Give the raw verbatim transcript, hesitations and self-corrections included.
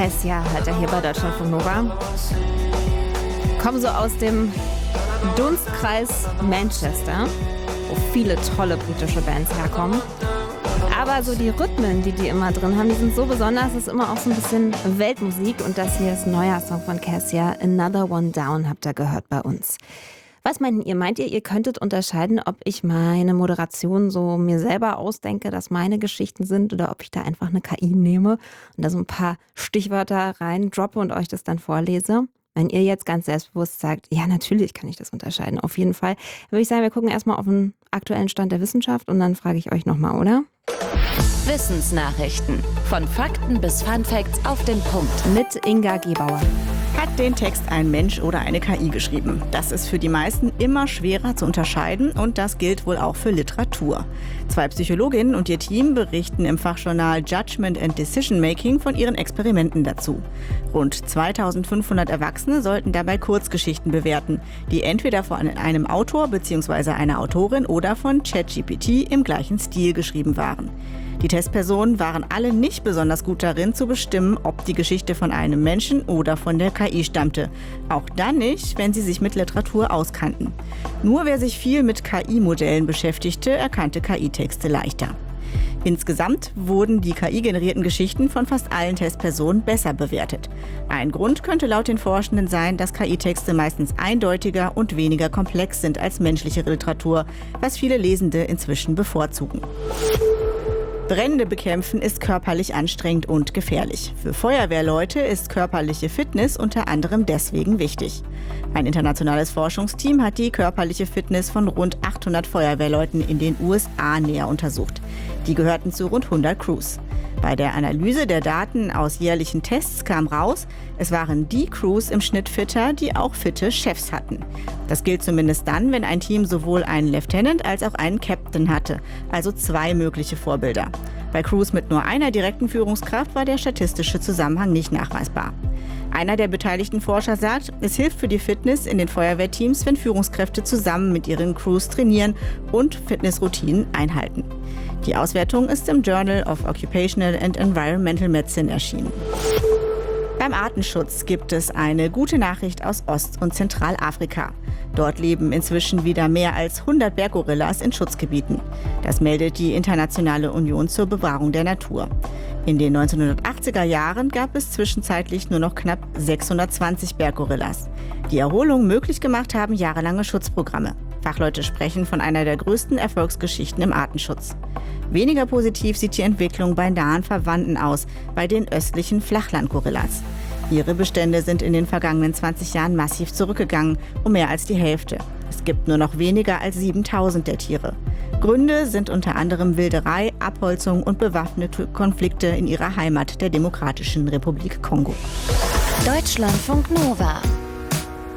Cassia hat er hier bei Deutschlandfunk Nova. Kommen so aus dem Dunstkreis Manchester, wo viele tolle britische Bands herkommen. Aber so die Rhythmen, die die immer drin haben, die sind so besonders, es ist immer auch so ein bisschen Weltmusik. Und das hier ist ein neuer Song von Cassia, Another One Down, habt ihr gehört bei uns. Was meint ihr? Meint ihr, ihr könntet unterscheiden, ob ich meine Moderation so mir selber ausdenke, dass meine Geschichten sind, oder ob ich da einfach eine K I nehme und da so ein paar Stichwörter rein droppe und euch das dann vorlese? Wenn ihr jetzt ganz selbstbewusst sagt, ja, natürlich kann ich das unterscheiden, auf jeden Fall, würde ich sagen, wir gucken erstmal auf den aktuellen Stand der Wissenschaft und dann frage ich euch nochmal, oder? Wissensnachrichten. Von Fakten bis Funfacts auf den Punkt. Mit Inga Gebauer. Hat den Text ein Mensch oder eine K I geschrieben? Das ist für die meisten immer schwerer zu unterscheiden und das gilt wohl auch für Literatur. Zwei Psychologinnen und ihr Team berichten im Fachjournal Judgment and Decision Making von ihren Experimenten dazu. Rund zweitausendfünfhundert Erwachsene sollten dabei Kurzgeschichten bewerten, die entweder von einem Autor bzw. einer Autorin oder von ChatGPT im gleichen Stil geschrieben waren. Die Testpersonen waren alle nicht besonders gut darin zu bestimmen, ob die Geschichte von einem Menschen oder von der K I stammte. Auch dann nicht, wenn sie sich mit Literatur auskannten. Nur wer sich viel mit K I-Modellen beschäftigte, erkannte K I-Texte leichter. Insgesamt wurden die K I-generierten Geschichten von fast allen Testpersonen besser bewertet. Ein Grund könnte laut den Forschenden sein, dass K I-Texte meistens eindeutiger und weniger komplex sind als menschliche Literatur, was viele Lesende inzwischen bevorzugen. Brände bekämpfen ist körperlich anstrengend und gefährlich. Für Feuerwehrleute ist körperliche Fitness unter anderem deswegen wichtig. Ein internationales Forschungsteam hat die körperliche Fitness von rund achthundert Feuerwehrleuten in den U S A näher untersucht. Die gehörten zu rund hundert Crews. Bei der Analyse der Daten aus jährlichen Tests kam raus, es waren die Crews im Schnitt fitter, die auch fitte Chefs hatten. Das gilt zumindest dann, wenn ein Team sowohl einen Lieutenant als auch einen Captain hatte, also zwei mögliche Vorbilder. Bei Crews mit nur einer direkten Führungskraft war der statistische Zusammenhang nicht nachweisbar. Einer der beteiligten Forscher sagt, es hilft für die Fitness in den Feuerwehrteams, wenn Führungskräfte zusammen mit ihren Crews trainieren und Fitnessroutinen einhalten. Die Auswertung ist im Journal of Occupational and Environmental Medicine erschienen. Beim Artenschutz gibt es eine gute Nachricht aus Ost- und Zentralafrika. Dort leben inzwischen wieder mehr als hundert Berggorillas in Schutzgebieten. Das meldet die Internationale Union zur Bewahrung der Natur. In den neunzehnhundertachtziger Jahren gab es zwischenzeitlich nur noch knapp sechshundertzwanzig Berggorillas. Die Erholung möglich gemacht haben jahrelange Schutzprogramme. Fachleute sprechen von einer der größten Erfolgsgeschichten im Artenschutz. Weniger positiv sieht die Entwicklung bei nahen Verwandten aus, bei den östlichen Flachlandgorillas. Ihre Bestände sind in den vergangenen zwanzig Jahren massiv zurückgegangen, um mehr als die Hälfte. Es gibt nur noch weniger als siebentausend der Tiere. Gründe sind unter anderem Wilderei, Abholzung und bewaffnete Konflikte in ihrer Heimat, der Demokratischen Republik Kongo. Deutschlandfunk Nova.